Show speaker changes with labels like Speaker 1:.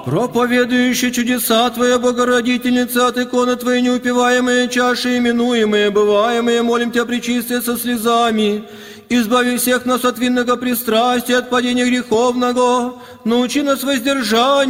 Speaker 1: проповедующий чудеса Твоя, Богородительница, от иконы Твоей неупиваемые чаши, именуемые, бываемые, молим Тебя, пречистая, со слезами. Избави всех нас от винного пристрастия, от падения греховного, научи нас воздержанию